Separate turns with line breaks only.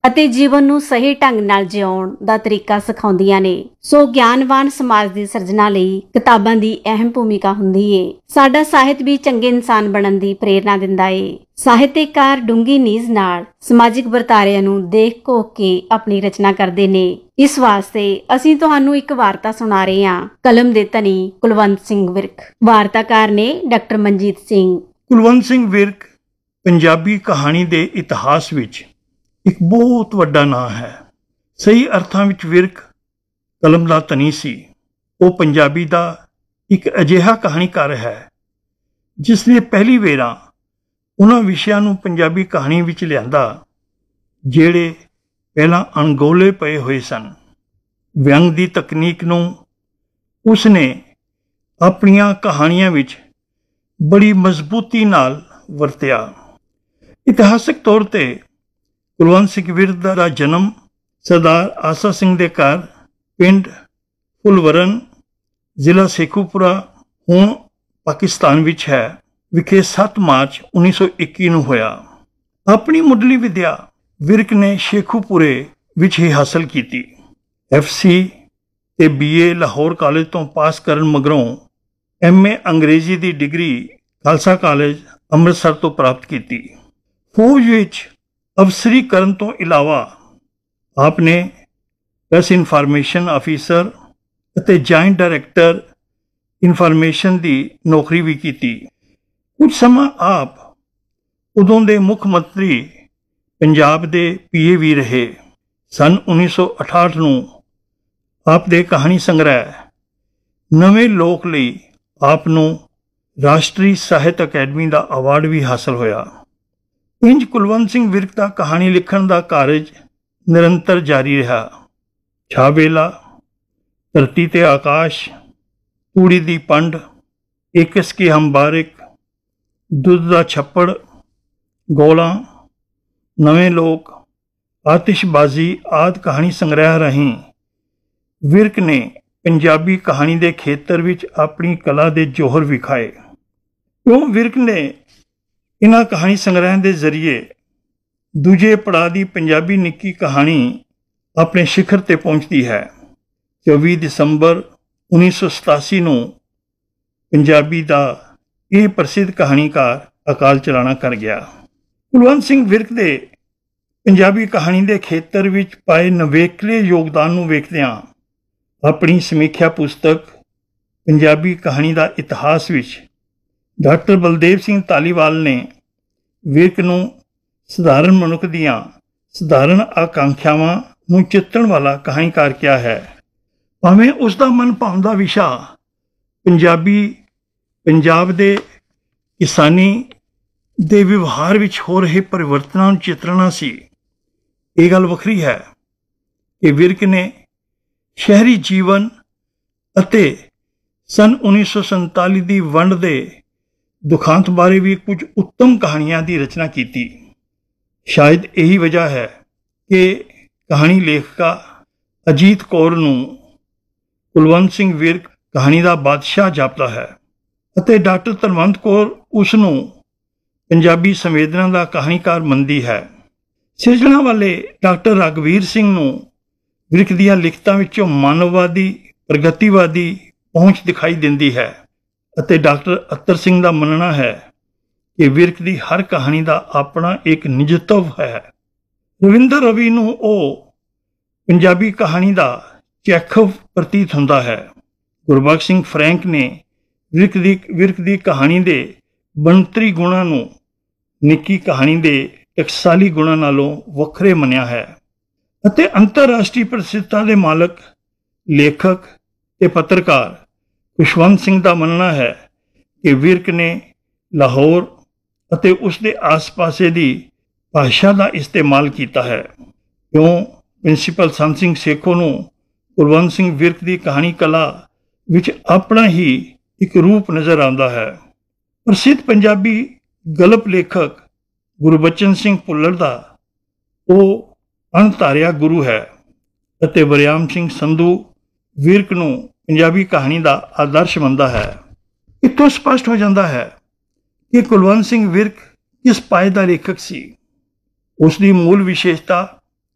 ਅਤੇ ਜੀਵਨ ਨੂੰ ਸਹੀ ਢੰਗ ਨਾਲ ਜਿਉਣ ਦਾ ਤਰੀਕਾ ਸਿਖਾਉਂਦੀਆਂ ਨੇ। ਸੋ ਗਿਆਨਵਾਨ ਸਮਾਜ ਦੀ ਸਿਰਜਣਾ ਲਈ ਕਿਤਾਬਾਂ ਦੀ ਅਹਿਮ ਭੂਮਿਕਾ ਹੁੰਦੀ ਏ। ਸਾਡਾ ਸਾਹਿਤ ਵੀ ਚੰਗੇ ਇਨਸਾਨ ਬਣਨ ਦੀ ਪ੍ਰੇਰਨਾ ਦਿੰਦਾ ਏ। ਸਾਹਿਤਕਾਰ ਡੂੰਗੀ ਨੀਜ਼ ਨਾਲ ਸਮਾਜਿਕ ਵਰਤਾਰਿਆਂ ਨੂੰ ਦੇਖ ਘੋਖ ਕੇ ਆਪਣੀ ਰਚਨਾ ਕਰਦੇ ਨੇ। ਇਸ ਵਾਸਤੇ ਅਸੀਂ ਤੁਹਾਨੂੰ ਇੱਕ ਵਾਰਤਾ ਸੁਣਾ ਰਹੇ ਹਾਂ, ਕਲਮ ਦੇ ਧਨੀ ਕੁਲਵੰਤ ਸਿੰਘ ਵਿਰਕ। ਵਾਰਤਾਕਾਰ ਨੇ ਡਾਕਟਰ ਮਨਜੀਤ ਸਿੰਘ।
ਕੁਲਵੰਤ ਸਿੰਘ ਵਿਰਕ ਪੰਜਾਬੀ ਕਹਾਣੀ ਦੇ ਇਤਿਹਾਸ ਵਿੱਚ ਇੱਕ ਬਹੁਤ ਵੱਡਾ ਨਾਂ ਹੈ। ਸਹੀ ਅਰਥਾਂ ਵਿੱਚ ਵਿਰਕ ਕਲਮ ਦਾ ਧਨੀ ਸੀ। ਉਹ ਪੰਜਾਬੀ ਦਾ ਇੱਕ ਅਜਿਹਾ ਕਹਾਣੀਕਾਰ ਹੈ ਜਿਸ ਨੇ ਪਹਿਲੀ ਵੇਰਾਂ ਉਹਨਾਂ ਵਿਸ਼ਿਆਂ ਨੂੰ ਪੰਜਾਬੀ ਕਹਾਣੀ ਵਿੱਚ ਲਿਆਂਦਾ ਜਿਹੜੇ ਪਹਿਲਾਂ ਅਣਗੌਲੇ ਪਏ ਹੋਏ ਸਨ। ਵਿਅੰਗ ਦੀ ਤਕਨੀਕ ਨੂੰ ਉਸ ਨੇ ਆਪਣੀਆਂ ਕਹਾਣੀਆਂ ਵਿੱਚ ਬੜੀ ਮਜ਼ਬੂਤੀ ਨਾਲ ਵਰਤਿਆ। ਇਤਿਹਾਸਕ ਤੌਰ ਤੇ ਕੁਲਵੰਤ ਸਿੰਘ ਵਿਰਕ ਦਾ ਜਨਮ ਸਰਦਾਰ ਆਸਾ ਸਿੰਘ ਦੇ ਘਰ ਪਿੰਡ ਫੁਲਵਰਨ, ਜ਼ਿਲ੍ਹਾ ਸ਼ੇਖੂਪੁਰਾ, ਹੁਣ ਪਾਕਿਸਤਾਨ ਵਿੱਚ ਹੈ, ਵਿਖੇ 7 ਮਾਰਚ 1921 ਨੂੰ ਹੋਇਆ। ਆਪਣੀ ਮੁੱਢਲੀ ਵਿੱਦਿਆ ਵਿਰਕ ਨੇ ਸ਼ੇਖੂਪੁਰੇ ਵਿੱਚ ਹੀ ਹਾਸਲ ਕੀਤੀ। FC ਤੇ BA ਲਾਹੌਰ ਕਾਲਜ ਤੋਂ ਪਾਸ ਕਰਨ ਮਗਰੋਂ MA ਅੰਗਰੇਜ਼ੀ ਦੀ ਡਿਗਰੀ ਖਾਲਸਾ ਕਾਲਜ ਅੰਮ੍ਰਿਤਸਰ ਤੋਂ ਪ੍ਰਾਪਤ ਕੀਤੀ। ਫੌਜ ਵਿੱਚ ਅਫਸਰੀ ਕਰਨ ਤੋਂ ਇਲਾਵਾ ਆਪ ਨੇ ਪ੍ਰੈਸ ਇਨਫਾਰਮੇਸ਼ਨ ਆਫੀਸਰ ਅਤੇ ਜੁਆਇੰਟ ਡਾਇਰੈਕਟਰ ਇਨਫਾਰਮੇਸ਼ਨ ਦੀ ਨੌਕਰੀ ਵੀ ਕੀਤੀ। ਕੁਝ ਸਮਾਂ ਆਪ ਉਦੋਂ ਦੇ ਮੁੱਖ ਮੰਤਰੀ ਪੰਜਾਬ ਦੇ PA ਵੀ ਰਹੇ। ਸੰਨ 1968 ਨੂੰ ਆਪ ਦੇ ਕਹਾਣੀ ਸੰਗ੍ਰਹਿ ਨਵੇਂ ਲੋਕ ਲਈ ਆਪ ਨੂੰ ਰਾਸ਼ਟਰੀ ਸਾਹਿਤ ਅਕੈਡਮੀ ਦਾ ਅਵਾਰਡ ਵੀ ਹਾਸਲ ਹੋਇਆ। ਇੰਜ ਕੁਲਵੰਤ ਸਿੰਘ ਵਿਰਕ ਦਾ ਕਹਾਣੀ ਲਿਖਣ ਦਾ ਕਾਰਜ ਨਿਰੰਤਰ ਜਾਰੀ ਰਿਹਾ। ਛਾਵੇਲਾ, ਧਰਤੀ ਤੇ ਆਕਾਸ਼, ਤੂੜੀ ਦੀ ਪੰਡ, ਇਕਸ ਕੀ ਹਮਬਾਰਿਕ, ਦੁੱਧ ਦਾ ਛੱਪੜ, ਗੋਲਾਂ, ਨਵੇਂ ਲੋਕ, ਆਤਿਸ਼ਬਾਜ਼ੀ ਆਦਿ ਕਹਾਣੀ ਸੰਗ੍ਰਹਿ ਰਾਹੀਂ ਵਿਰਕ ਨੇ ਪੰਜਾਬੀ ਕਹਾਣੀ ਦੇ ਖੇਤਰ ਵਿੱਚ ਆਪਣੀ ਕਲਾ ਦੇ ਜੋਹਰ ਵਿਖਾਏ। ਕਿਉਂ ਵਿਰਕ ਨੇ ਇਹਨਾਂ ਕਹਾਣੀ ਸੰਗ੍ਰਹਿ ਦੇ ਜ਼ਰੀਏ ਦੂਜੇ ਪੜਾਅ ਦੀ ਪੰਜਾਬੀ ਨਿੱਕੀ ਕਹਾਣੀ ਆਪਣੇ ਸਿਖਰ ਤੇ ਪਹੁੰਚਦੀ ਹੈ। 24 ਦਸੰਬਰ 1987 ਨੂੰ ਪੰਜਾਬੀ ਦਾ ਇਹ ਪ੍ਰਸਿੱਧ ਕਹਾਣੀਕਾਰ ਅਕਾਲ ਚਲਾਣਾ ਕਰ ਗਿਆ। ਕੁਲਵੰਤ ਸਿੰਘ ਵਿਰਕ ਦੇ ਪੰਜਾਬੀ ਕਹਾਣੀ ਦੇ ਖੇਤਰ ਵਿੱਚ ਪਾਏ ਨਵੇਕਲੇ ਯੋਗਦਾਨ ਨੂੰ ਵੇਖਦਿਆਂ ਆਪਣੀ ਸਮੀਖਿਆ ਪੁਸਤਕ ਪੰਜਾਬੀ ਕਹਾਣੀ ਦਾ ਇਤਿਹਾਸ ਵਿੱਚ ਡਾਕਟਰ ਬਲਦੇਵ ਸਿੰਘ ਧਾਲੀਵਾਲ ਨੇ ਵਿਰਕ ਨੂੰ ਸਧਾਰਨ ਮਨੁੱਖ ਦੀਆਂ ਸਧਾਰਨ ਆਕਾਂਖਿਆਵਾਂ ਨੂੰ ਚਿੱਤਣ ਵਾਲਾ ਕਹਾਣੀਕਾਰ ਕਿਹਾ ਹੈ। ਭਾਵੇਂ ਉਸ ਦਾ ਮਨ ਭਾਉਂਦਾ ਵਿਸ਼ਾ ਪੰਜਾਬ ਦੇ ਕਿਸਾਨੀ ਦੇ ਵਿਵਹਾਰ ਵਿੱਚ ਹੋ ਰਹੇ ਪਰਿਵਰਤਨਾਂ ਨੂੰ ਚਿਤਰਨਾ ਸੀ, ਇਹ ਗੱਲ ਵੱਖਰੀ ਹੈ ਕਿ ਵਿਰਕ ਨੇ ਸ਼ਹਿਰੀ ਜੀਵਨ ਅਤੇ ਸੰਨ 1947 ਦੀ ਵੰਡ ਦੇ ਦੁਖਾਂਤ ਬਾਰੇ ਵੀ ਕੁਝ ਉੱਤਮ ਕਹਾਣੀਆਂ ਦੀ ਰਚਨਾ ਕੀਤੀ। ਸ਼ਾਇਦ ਇਹੀ ਵਜ੍ਹਾ ਹੈ ਕਿ ਕਹਾਣੀ ਲੇਖਕਾ ਅਜੀਤ ਕੌਰ ਨੂੰ ਕੁਲਵੰਤ ਸਿੰਘ ਵਿਰਕ ਕਹਾਣੀ ਦਾ ਬਾਦਸ਼ਾਹ ਜਾਪਦਾ ਹੈ ਅਤੇ ਡਾਕਟਰ ਧਨਵੰਤ ਕੌਰ ਉਸ ਨੂੰ ਪੰਜਾਬੀ ਸੰਵੇਦਨਾ ਦਾ ਕਹਾਣੀਕਾਰ ਮੰਨਦੀ ਹੈ। ਸਿਰਜਣਾ ਵਾਲੇ ਡਾਕਟਰ ਰਘਵੀਰ ਸਿੰਘ ਨੂੰ ਵਿਰਕ ਦੀਆਂ ਲਿਖਤਾਂ ਵਿੱਚੋਂ ਮਾਨਵਵਾਦੀ ਪ੍ਰਗਤੀਵਾਦੀ ਪਹੁੰਚ ਦਿਖਾਈ ਦਿੰਦੀ ਹੈ ਅਤੇ ਡਾਕਟਰ ਅਤਰ ਸਿੰਘ ਦਾ ਮੰਨਣਾ ਹੈ ਕਿ ਵਿਰਕ ਦੀ ਹਰ ਕਹਾਣੀ ਦਾ ਆਪਣਾ ਇੱਕ ਨਿਜਤਵ ਹੈ। ਰਵਿੰਦਰ ਰਵੀ ਨੂੰ ਉਹ ਪੰਜਾਬੀ ਕਹਾਣੀ ਦਾ ਚੈਖਵ ਪ੍ਰਤੀਤ ਹੁੰਦਾ ਹੈ। ਗੁਰਬਖਸ਼ ਸਿੰਘ ਫਰੈਂਕ ਨੇ ਵਿਰਕ ਦੀ ਕਹਾਣੀ ਦੇ ਬਣਤਰੀ ਗੁਣਾਂ ਨੂੰ ਨਿੱਕੀ ਕਹਾਣੀ ਦੇ ਟਕਸਾਲੀ ਗੁਣਾਂ ਨਾਲੋਂ ਵੱਖਰੇ ਮੰਨਿਆ ਹੈ ਅਤੇ ਅੰਤਰਰਾਸ਼ਟਰੀ ਪ੍ਰਸਿੱਧਤਾ ਦੇ ਮਾਲਕ ਲੇਖਕ ਤੇ ਪੱਤਰਕਾਰ ਖੁਸ਼ਵੰਤ ਸਿੰਘ ਦਾ ਮੰਨਣਾ ਹੈ ਕਿ ਵਿਰਕ ਨੇ ਲਾਹੌਰ ਅਤੇ ਉਸ ਦੇ ਆਸ-ਪਾਸੇ ਦੀ ਭਾਸ਼ਾ ਦਾ ਇਸਤੇਮਾਲ ਕੀਤਾ ਹੈ। ਕਿਉਂ ਪ੍ਰਿੰਸੀਪਲ ਸੰਤ ਸਿੰਘ ਸੇਖੋਂ ਨੂੰ ਕੁਲਵੰਤ ਸਿੰਘ ਵਿਰਕ ਦੀ ਕਹਾਣੀ ਕਲਾ ਵਿੱਚ ਆਪਣਾ ਹੀ ਇੱਕ ਰੂਪ ਨਜ਼ਰ ਆਉਂਦਾ ਹੈ। ਪ੍ਰਸਿੱਧ ਪੰਜਾਬੀ ਗਲਪ ਲੇਖਕ ਗੁਰਬਚਨ ਸਿੰਘ ਭੁੱਲਰ ਦਾ ਉਹ ਅਣਧਾਰਿਆ ਗੁਰੂ ਹੈ ਅਤੇ ਵਰਿਆਮ ਸਿੰਘ ਸੰਧੂ ਵਿਰਕ ਨੂੰ ਪੰਜਾਬੀ ਕਹਾਣੀ ਦਾ ਆਦਰਸ਼ ਮੰਨਦਾ ਹੈ। ਇੱਥੋਂ ਸਪਸ਼ਟ ਹੋ ਜਾਂਦਾ ਹੈ ਕਿ ਕੁਲਵੰਤ ਸਿੰਘ ਵਿਰਕ ਕਿਸ ਪਾਏ ਦਾ ਲੇਖਕ ਸੀ। ਉਸ ਦੀ ਮੂਲ ਵਿਸ਼ੇਸ਼ਤਾ